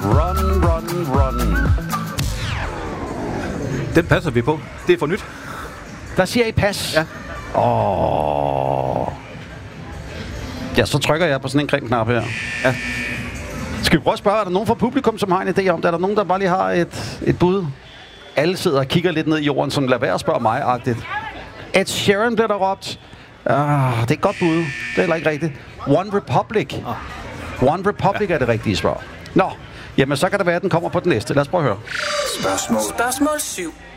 Run, run, run. Den passer vi på. Det er for nyt. Der siger I pas. Ja. Ja, så trykker jeg på sådan en grim knap her. Ja. Skal vi prøve at spørge, er der nogen fra publikum, som har en idé om det? Er der nogen, der bare lige har et bud? Alle sidder og kigger lidt ned i jorden, som lader være at spørge mig-agtigt. Ed Sheeran bliver der råbt. Det er et godt bud. Det er heller ikke rigtigt. One Republic. One Republic er det rigtige svar. Nå, jamen så kan det være, at den kommer på den næste. Lad os prøve at høre. Spørgsmål 7.